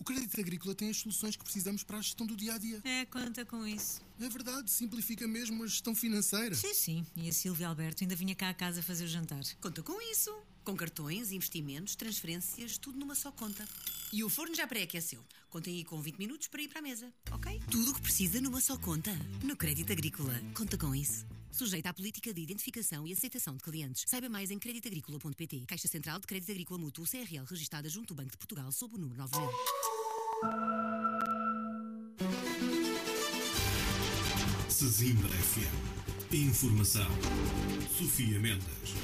O Crédito Agrícola tem as soluções que precisamos para a gestão do dia-a-dia. Conta com isso. É verdade, simplifica mesmo a gestão financeira. Sim. E a Silvia Alberto ainda vinha cá a casa fazer o jantar. Conta com isso. Com cartões, investimentos, transferências, tudo numa só conta. E o forno já pré-aqueceu. Contem aí com 20 minutos para ir para a mesa, ok? Tudo o que precisa numa só conta. No Crédito Agrícola. Conta com isso. Sujeita à política de identificação e aceitação de clientes. Saiba mais em creditagricola.pt. Caixa Central de Crédito Agrícola Mútuo CRL, registada junto ao Banco de Portugal, sob o número 9000. Sesimbra FM. Informação. Sofia Mendes.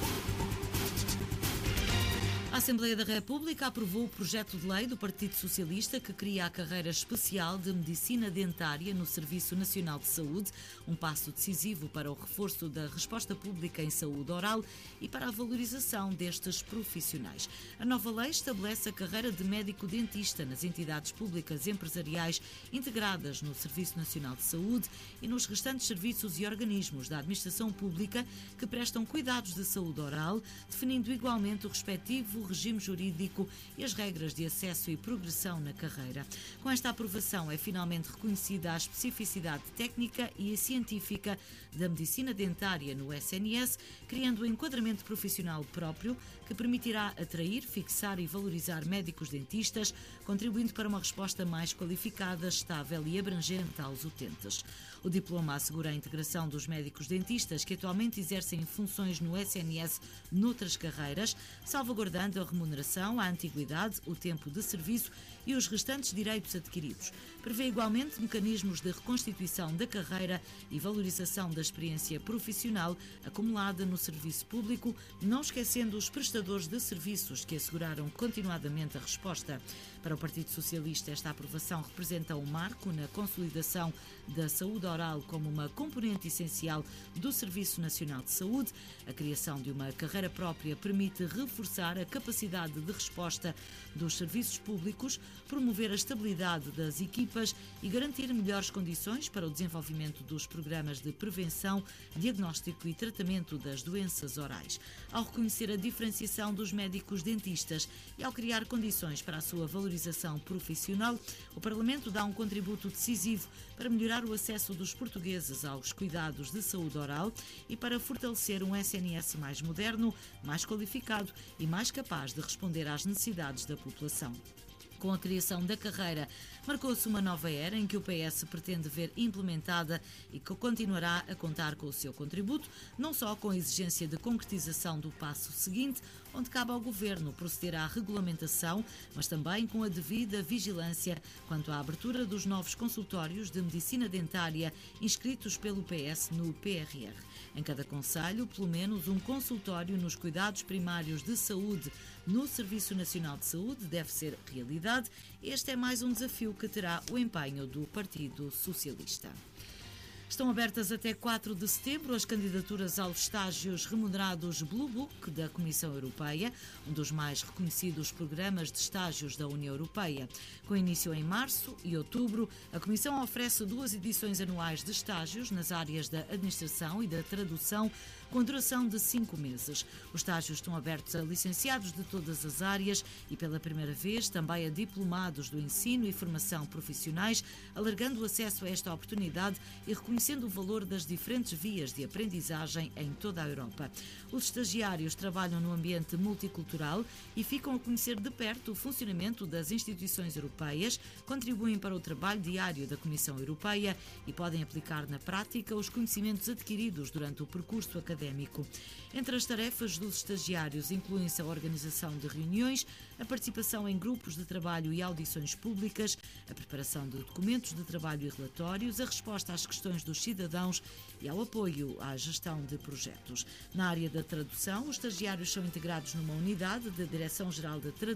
A Assembleia da República aprovou o projeto de lei do Partido Socialista que cria a carreira especial de Medicina Dentária no Serviço Nacional de Saúde, um passo decisivo para o reforço da resposta pública em saúde oral e para a valorização destes profissionais. A nova lei estabelece a carreira de médico-dentista nas entidades públicas empresariais integradas no Serviço Nacional de Saúde e nos restantes serviços e organismos da administração pública que prestam cuidados de saúde oral, definindo igualmente o respectivo regime jurídico e as regras de acesso e progressão na carreira. Com esta aprovação é finalmente reconhecida a especificidade técnica e científica da medicina dentária no SNS, criando um enquadramento profissional próprio que permitirá atrair, fixar e valorizar médicos dentistas, contribuindo para uma resposta mais qualificada, estável e abrangente aos utentes. O diploma assegura a integração dos médicos dentistas que atualmente exercem funções no SNS noutras carreiras, salvaguardando a remuneração, a antiguidade, o tempo de serviço e os restantes direitos adquiridos. Prevê igualmente mecanismos de reconstituição da carreira e valorização da experiência profissional acumulada no serviço público, não esquecendo os prestadores de serviços que asseguraram continuadamente a resposta. Para o Partido Socialista, esta aprovação representa um marco na consolidação da saúde oral como uma componente essencial do Serviço Nacional de Saúde. A criação de uma carreira própria permite reforçar a capacidade de resposta dos serviços públicos, promover a estabilidade das equipas e garantir melhores condições para o desenvolvimento dos programas de prevenção, diagnóstico e tratamento das doenças orais. Ao reconhecer a diferenciação dos médicos dentistas e ao criar condições para a sua valorização profissional, o Parlamento dá um contributo decisivo para melhorar o acesso dos portugueses aos cuidados de saúde oral e para fortalecer um SNS mais moderno, mais qualificado e mais capaz de responder às necessidades da população. Com a criação da carreira, marcou-se uma nova era em que o PS pretende ver implementada e que continuará a contar com o seu contributo, não só com a exigência de concretização do passo seguinte, onde cabe ao Governo proceder à regulamentação, mas também com a devida vigilância quanto à abertura dos novos consultórios de medicina dentária inscritos pelo PS no PRR. Em cada concelho, pelo menos um consultório nos cuidados primários de saúde no Serviço Nacional de Saúde deve ser realidade. Este é mais um desafio que terá o empenho do Partido Socialista. Estão abertas até 4 de setembro as candidaturas aos estágios remunerados Blue Book da Comissão Europeia, um dos mais reconhecidos programas de estágios da União Europeia. Com início em março e outubro, a Comissão oferece 2 edições anuais de estágios nas áreas da administração e da tradução, com duração de 5 meses. Os estágios estão abertos a licenciados de todas as áreas e, pela primeira vez, também a diplomados do ensino e formação profissionais, alargando o acesso a esta oportunidade e reconhecendo o valor das diferentes vias de aprendizagem em toda a Europa. Os estagiários trabalham no ambiente multicultural e ficam a conhecer de perto o funcionamento das instituições europeias, contribuem para o trabalho diário da Comissão Europeia e podem aplicar na prática os conhecimentos adquiridos durante o percurso académico. Entre as tarefas dos estagiários incluem-se a organização de reuniões, a participação em grupos de trabalho e audições públicas, a preparação de documentos de trabalho e relatórios, a resposta às questões dos cidadãos e ao apoio à gestão de projetos. Na área da tradução, os estagiários são integrados numa unidade da Direção-Geral da Tradução